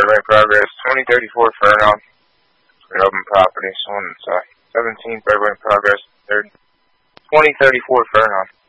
Fairway Progress, 2034 Furnon. An open property, so it's 17 Fairway Progress, 2034 Furnon.